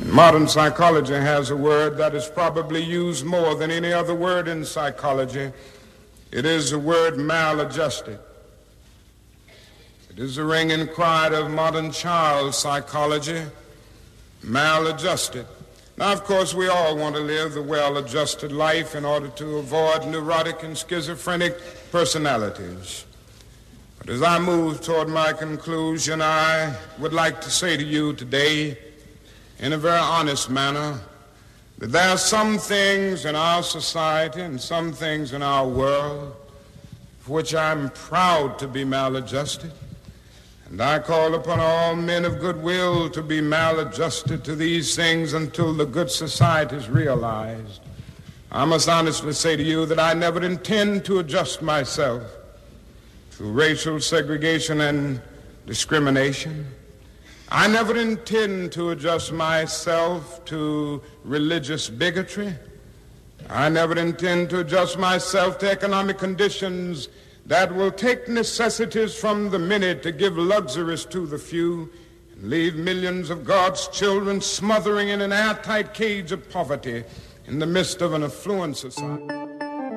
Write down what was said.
Modern psychology has a word that is probably used more than any other word in psychology. It is the word maladjusted. It is the ringing cry of modern child psychology, maladjusted. Now, of course, we all want to live the well-adjusted life in order to avoid neurotic and schizophrenic personalities. But as I move toward my conclusion, I would like to say to you today, in a very honest manner, that there are some things in our society and some things in our world for which I'm proud to be maladjusted. And I call upon all men of goodwill to be maladjusted to these things until the good society is realized. I must honestly say to you that I never intend to adjust myself to racial segregation and discrimination. I never intend to adjust myself to religious bigotry. I never intend to adjust myself to economic conditions that will take necessities from the many to give luxuries to the few and leave millions of God's children smothering in an airtight cage of poverty in the midst of an affluent society.